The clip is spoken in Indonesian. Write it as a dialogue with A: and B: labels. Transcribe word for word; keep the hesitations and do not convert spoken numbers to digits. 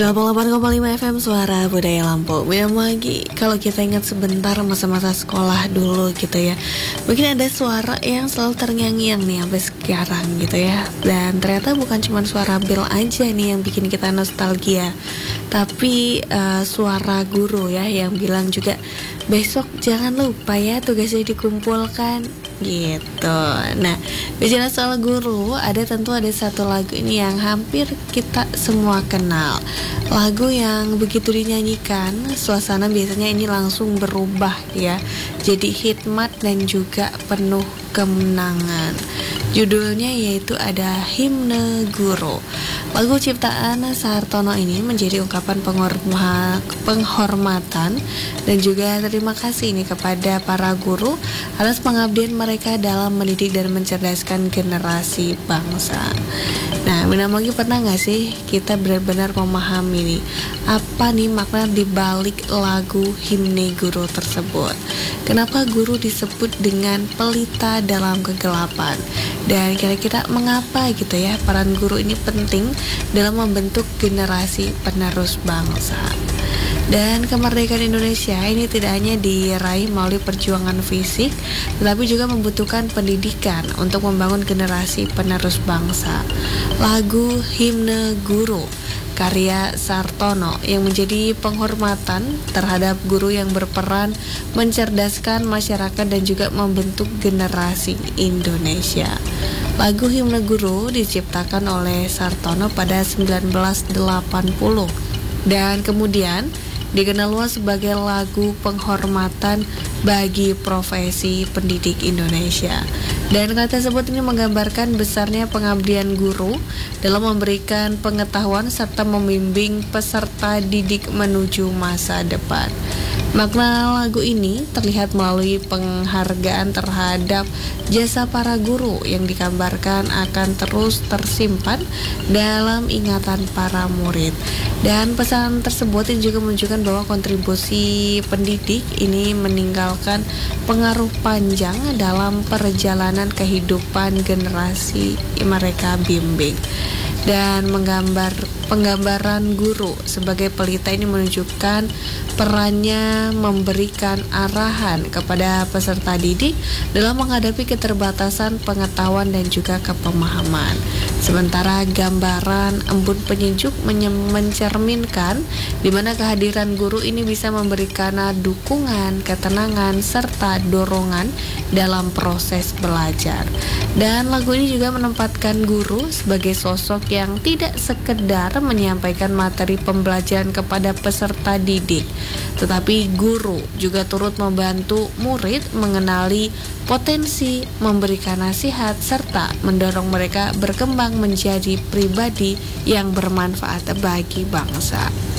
A: delapan puluh delapan koma lima F M Suara Budaya Lampung. Minum lagi. Kalau kita ingat sebentar masa-masa sekolah dulu gitu ya, mungkin ada suara yang selalu terngiang-ngiang nih sampai sekarang gitu ya. Dan ternyata bukan cuma suara bel aja nih yang bikin kita nostalgia, tapi uh, suara guru ya yang bilang juga, besok jangan lupa ya tugasnya dikumpulkan gitu. Nah, bicara soal guru, ada tentu ada satu lagu ini yang hampir kita semua kenal. Lagu yang begitu dinyanyikan, suasana biasanya ini langsung berubah ya, jadi hikmat dan juga penuh kemenangan. Judulnya yaitu ada Himne Guru. Lagu ciptaan Sartono ini menjadi ungkapan penghorma, penghormatan dan juga terima kasih ini kepada para guru atas pengabdian mereka dalam mendidik dan mencerdaskan generasi bangsa. Nah, minum lagi, pernah gak sih kita benar-benar memahami nih apa nih makna dibalik lagu Himne Guru tersebut? Kenapa guru disebut dengan pelita dalam kegelapan? Dan kira-kira mengapa gitu ya peran guru ini penting dalam membentuk generasi penerus bangsa? Dan kemerdekaan Indonesia ini tidak hanya diraih melalui perjuangan fisik, tetapi juga membutuhkan pendidikan untuk membangun generasi penerus bangsa. Lagu Himne Guru karya Sartono yang menjadi penghormatan terhadap guru yang berperan mencerdaskan masyarakat dan juga membentuk generasi Indonesia. Lagu Himne Guru diciptakan oleh Sartono pada sembilan belas delapan puluh dan kemudian dikenal luas sebagai lagu penghormatan bagi profesi pendidik Indonesia. Dan kata tersebut ini menggambarkan besarnya pengabdian guru dalam memberikan pengetahuan serta membimbing peserta didik menuju masa depan. Makna lagu ini terlihat melalui penghargaan terhadap jasa para guru yang digambarkan akan terus tersimpan dalam ingatan para murid. Dan pesan tersebut ini juga menunjukkan bahwa kontribusi pendidik ini meninggalkan pengaruh panjang dalam perjalanan kehidupan generasi mereka bimbing. Dan menggambar penggambaran guru sebagai pelita ini menunjukkan perannya memberikan arahan kepada peserta didik dalam menghadapi keterbatasan pengetahuan dan juga kepemahaman. Sementara gambaran embun penyejuk mencerminkan di mana kehadiran guru ini bisa memberikan dukungan, ketenangan serta dorongan dalam proses belajar. Dan lagu ini juga menempatkan guru sebagai sosok yang tidak sekedar menyampaikan materi pembelajaran kepada peserta didik, tetapi guru juga turut membantu murid mengenali potensi, memberikan nasihat, serta mendorong mereka berkembang menjadi pribadi yang bermanfaat bagi bangsa.